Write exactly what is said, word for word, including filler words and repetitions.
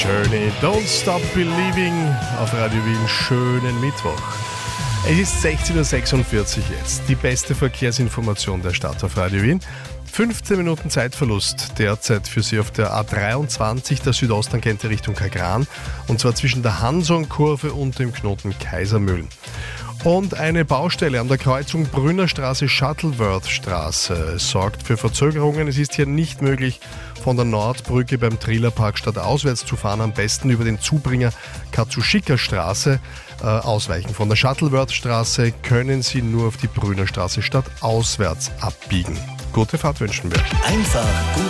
Journey, Don't Stop Believing auf Radio Wien. Schönen Mittwoch. Es ist sechzehn Uhr sechsundvierzig jetzt. Die beste Verkehrsinformation der Stadt auf Radio Wien. fünfzehn Minuten Zeitverlust derzeit für Sie auf der A dreiundzwanzig, der Südosttangente Richtung Kagran. Und zwar zwischen der Hanson-Kurve und dem Knoten Kaisermühlen. Und eine Baustelle an der Kreuzung Brünnerstraße-Shuttleworth-Straße sorgt für Verzögerungen. Es ist hier nicht möglich, von der Nordbrücke beim Trielerpark stadtauswärts zu fahren. Am besten über den Zubringer Katsushika-Straße äh, ausweichen. Von der Shuttleworth-Straße können Sie nur auf die Brünnerstraße stadtauswärts abbiegen. Gute Fahrt wünschen wir. Einfach gut